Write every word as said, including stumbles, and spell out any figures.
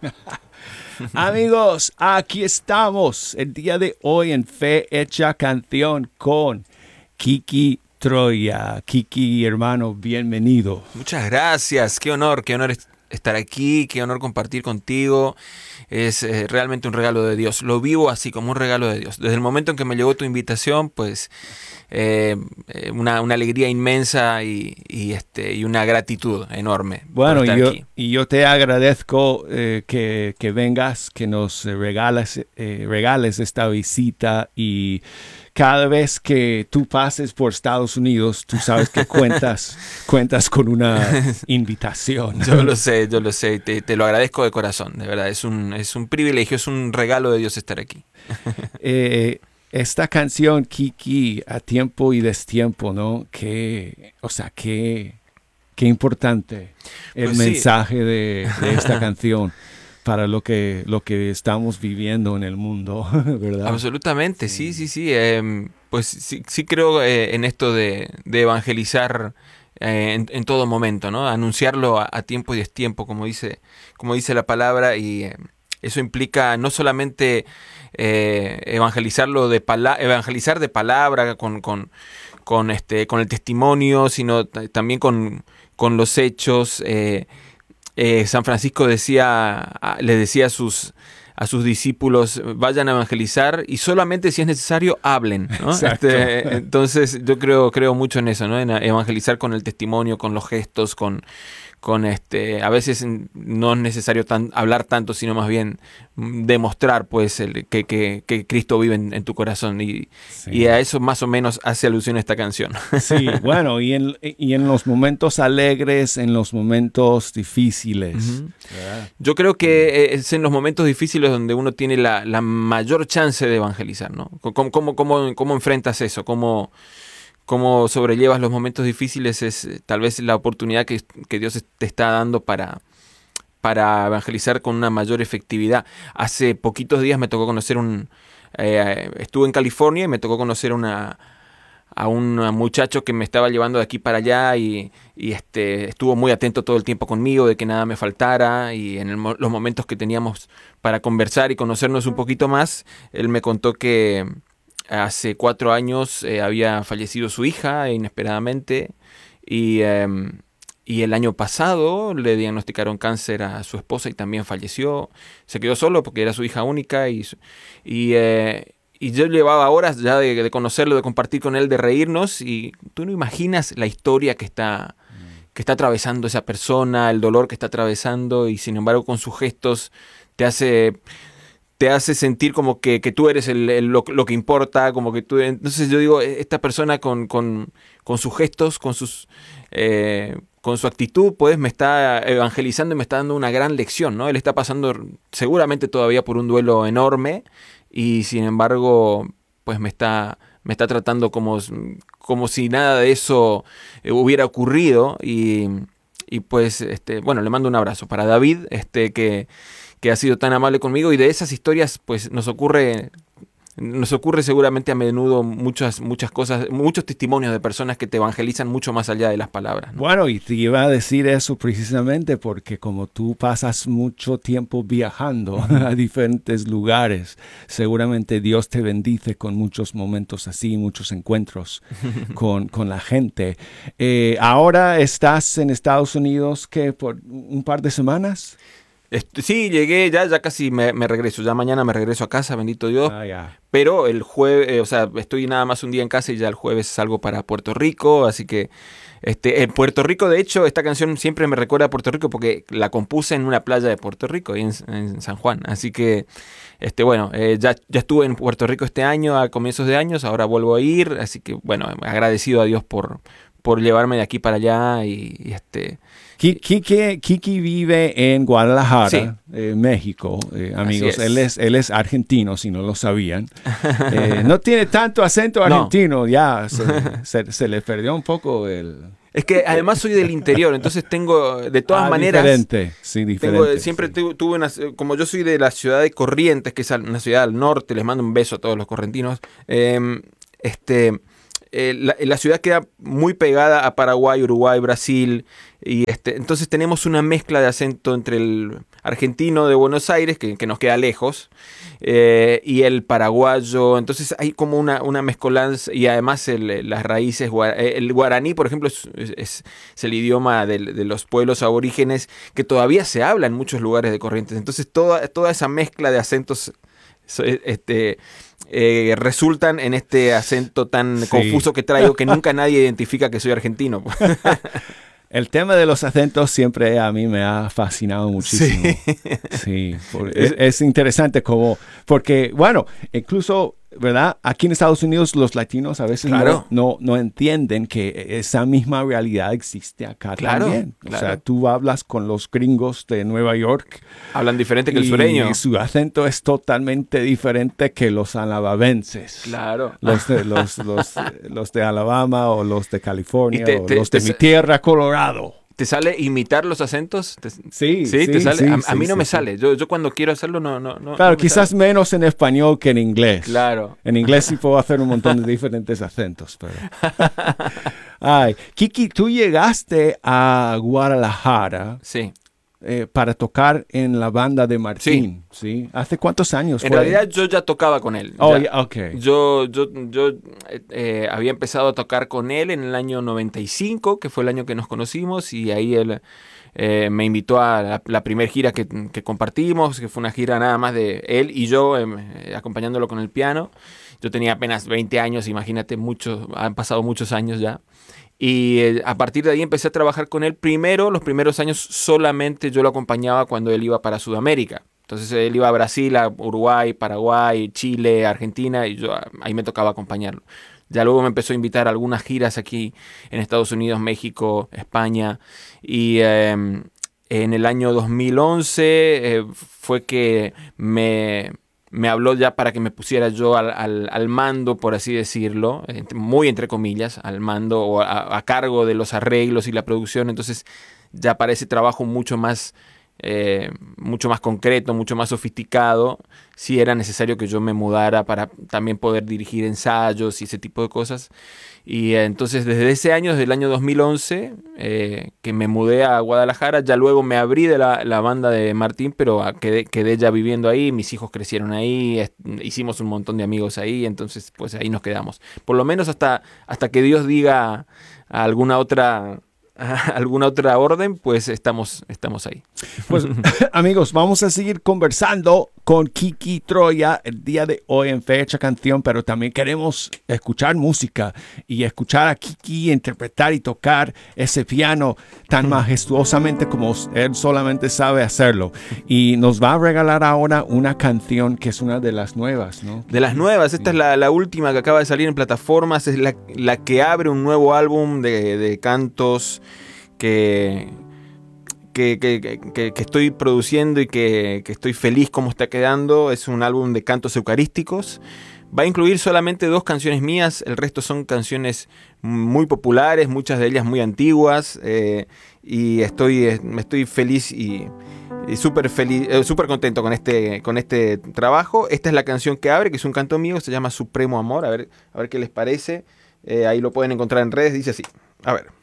Amigos, aquí estamos el día de hoy en Fe Hecha Canción con Kiki Troya. Kiki, hermano, bienvenido. Muchas gracias, qué honor, qué honor estar aquí, qué honor compartir contigo. Es eh, realmente un regalo de Dios. Lo vivo así, como un regalo de Dios. Desde el momento en que me llegó tu invitación, pues eh, una, una alegría inmensa y, y, este, y una gratitud enorme. Bueno, por estar y, yo, aquí. y yo te agradezco eh, que, que vengas, que nos regales, eh, regales esta visita, y cada vez que tú pases por Estados Unidos, tú sabes que cuentas, cuentas con una invitación. Yo lo sé, yo lo sé, te, te lo agradezco de corazón, de verdad, es un, es un privilegio, es un regalo de Dios estar aquí. eh, esta canción, Kiki, a tiempo y destiempo, ¿no? Que, o sea, qué, qué importante el Pues mensaje sí. de, de esta canción para lo que, lo que estamos viviendo en el mundo, ¿verdad? Absolutamente, sí, sí, sí. Eh, pues sí, sí creo eh, en esto de, de evangelizar eh, en, en todo momento, ¿no? Anunciarlo a, a tiempo y destiempo, como dice, como dice la palabra, y eh, eso implica no solamente eh, evangelizarlo de pala- evangelizar de palabra con, con, con este, con el testimonio, sino t- también con, con los hechos. Eh, eh, San Francisco decía, a- le decía a sus a sus discípulos, vayan a evangelizar y solamente si es necesario hablen, ¿no? Exacto. Este, entonces yo creo creo mucho en eso, ¿no? En evangelizar con el testimonio, con los gestos, con con este, a veces no es necesario tan, hablar tanto, sino más bien demostrar, pues, el, que, que, que Cristo vive en, en tu corazón, y, Sí. y a eso más o menos hace alusión esta canción. Sí, bueno, y en, y en los momentos alegres, en los momentos difíciles. Uh-huh. Yo creo que es en los momentos difíciles donde uno tiene la, la mayor chance de evangelizar, ¿no? ¿Cómo, cómo, cómo, cómo enfrentas eso? ¿Cómo, cómo sobrellevas los momentos difíciles? Es eh, tal vez la oportunidad que, que Dios te está dando para, para evangelizar con una mayor efectividad. Hace poquitos días me tocó conocer un... Eh, estuve en California y me tocó conocer una... a un muchacho que me estaba llevando de aquí para allá, y, y este, estuvo muy atento todo el tiempo conmigo, de que nada me faltara, y en el, los momentos que teníamos para conversar y conocernos un poquito más, él me contó que hace cuatro años eh, había fallecido su hija inesperadamente, y, eh, y el año pasado le diagnosticaron cáncer a su esposa y también falleció. Se quedó solo porque era su hija única, y... y eh, Y yo llevaba horas ya de, de conocerlo, de compartir con él, de reírnos, y tú no imaginas la historia que está, que está atravesando esa persona, el dolor que está atravesando, y sin embargo con sus gestos te hace, te hace sentir como que, que tú eres el, el, lo, lo que importa, como que tú... Entonces yo digo, esta persona con, con, con sus gestos, con sus... Eh, con su actitud, pues me está evangelizando y me está dando una gran lección, ¿no? Él está pasando seguramente todavía por un duelo enorme, y sin embargo, pues me está, me está tratando como, como si nada de eso hubiera ocurrido, y, y pues, este, bueno, le mando un abrazo para David, este, que, que ha sido tan amable conmigo, y de esas historias, pues nos ocurre... Nos ocurre seguramente a menudo muchas, muchas cosas, muchos testimonios de personas que te evangelizan mucho más allá de las palabras, ¿no? Bueno, y te iba a decir eso precisamente porque como tú pasas mucho tiempo viajando uh-huh. a diferentes lugares, seguramente Dios te bendice con muchos momentos así, muchos encuentros con, con la gente. Eh, ahora estás en Estados Unidos, ¿qué? ¿Por un par de semanas? Este, sí, llegué, ya, ya casi me, me regreso, ya mañana me regreso a casa, bendito Dios, ah, yeah. Pero el jueves, eh, o sea, estoy nada más un día en casa y ya el jueves salgo para Puerto Rico, así que este, en Puerto Rico, de hecho, esta canción siempre me recuerda a Puerto Rico porque la compuse en una playa de Puerto Rico, ahí en, en San Juan, así que, este, bueno, eh, ya, ya estuve en Puerto Rico este año, a comienzos de años, ahora vuelvo a ir, así que, bueno, agradecido a Dios por, por llevarme de aquí para allá y, y este... Kiki, Kiki vive en Guadalajara, sí. eh, México, eh, amigos. Es. Él es él es argentino, si no lo sabían. Eh, no tiene tanto acento argentino, no. ya se, se, se le perdió un poco el... Es que además soy del interior, entonces tengo, de todas ah, maneras... Diferente, sí, diferente. Tengo, siempre sí. tuve una... Como yo soy de la ciudad de Corrientes, que es una ciudad al norte, les mando un beso a todos los correntinos, eh, este... eh, la, la ciudad queda muy pegada a Paraguay, Uruguay, Brasil, y este, entonces tenemos una mezcla de acento entre el argentino de Buenos Aires, que, que nos queda lejos, eh, y el paraguayo. Entonces hay como una, una mezcolanza, y además el, las raíces, el guaraní, por ejemplo, es, es, es el idioma de, de los pueblos aborígenes que todavía se habla en muchos lugares de Corrientes. Entonces toda, toda esa mezcla de acentos este, eh, resultan en este acento tan sí. confuso que traigo, que nunca nadie identifica que soy argentino. El tema de los acentos siempre a mí me ha fascinado muchísimo. Sí, sí es, es interesante como, porque, bueno, incluso, ¿verdad? Aquí en Estados Unidos los latinos a veces claro. no, no, no entienden que esa misma realidad existe acá claro, también. Claro. O sea, tú hablas con los gringos de Nueva York. Hablan diferente que el sureño. Y su acento es totalmente diferente que los alababenses. Claro. Los de, los, los, los de Alabama o los de California te, o te, los de te, mi tierra, Colorado. ¿Te sale imitar los acentos? ¿Te, sí, sí, sí, ¿te sale? sí, a, a sí, mí no sí, me sí. sale. Yo, yo cuando quiero hacerlo no, no, no. Claro, no quizás sale. menos en español que en inglés. Claro. En inglés sí puedo hacer un montón de diferentes acentos, pero. Ay, Kiki, tú llegaste a Guadalajara. Sí. Eh, para tocar en la banda de Martín, ¿sí? ¿sí? ¿Hace cuántos años en fue? En realidad yo ya tocaba con él. Oh, ya. yeah, okay. Yo, yo, yo eh, había empezado a tocar con él en el año noventa y cinco, que fue el año que nos conocimos, y ahí él eh, me invitó a la, la primera gira que, que compartimos, que fue una gira nada más de él y yo eh, acompañándolo con el piano. Yo tenía apenas veinte años, imagínate, muchos, han pasado muchos años ya. Y eh, a partir de ahí empecé a trabajar con él. Primero, los primeros años solamente yo lo acompañaba cuando él iba para Sudamérica. Entonces él iba a Brasil, a Uruguay, Paraguay, Chile, Argentina, y yo ahí me tocaba acompañarlo. Ya luego me empezó a invitar a algunas giras aquí en Estados Unidos, México, España. Y eh, en el año dos mil once eh, fue que me... me habló ya para que me pusiera yo al, al, al mando, por así decirlo, muy entre comillas, al mando o a, a cargo de los arreglos y la producción. Entonces ya para ese trabajo mucho más, eh, mucho más concreto, mucho más sofisticado, sí era necesario que yo me mudara para también poder dirigir ensayos y ese tipo de cosas. Y eh, entonces desde ese año, desde el año dos mil once, eh, que me mudé a Guadalajara, ya luego me abrí de la, la banda de Martín, pero quedé, quedé ya viviendo ahí, mis hijos crecieron ahí, est- hicimos un montón de amigos ahí, entonces pues ahí nos quedamos. Por lo menos hasta, hasta que Dios diga alguna otra... alguna otra orden, pues estamos, estamos ahí. Pues amigos, vamos a seguir conversando con Kiki Troya el día de hoy en Fecha Canción, pero también queremos escuchar música y escuchar a Kiki interpretar y tocar ese piano tan majestuosamente como él solamente sabe hacerlo. Y nos va a regalar ahora una canción que es una de las nuevas, ¿no? De las nuevas, esta sí. es la, la última que acaba de salir en plataformas, es la, la que abre un nuevo álbum de, de cantos que, que, que, que, que estoy produciendo y que, que estoy feliz como está quedando. Es un álbum de cantos eucarísticos. Va a incluir solamente dos canciones mías, el resto son canciones muy populares, muchas de ellas muy antiguas, eh, y estoy, estoy feliz y, y súper feliz, eh, súper contento con este, con este trabajo. Esta es la canción que abre, que es un canto mío, se llama Supremo Amor, a ver, a ver qué les parece. Eh, ahí lo pueden encontrar en redes, dice así, a ver.